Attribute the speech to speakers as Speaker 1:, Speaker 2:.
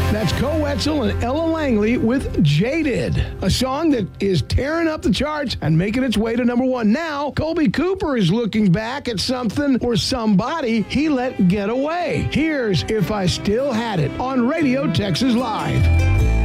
Speaker 1: That's Cole Wetzel and Ella Langley with Jaded, a song that is tearing up the charts and making its way to number one. Now, Colby Cooper is looking back at something or somebody he let get away. Here's If I Still Had It on Radio Texas Live.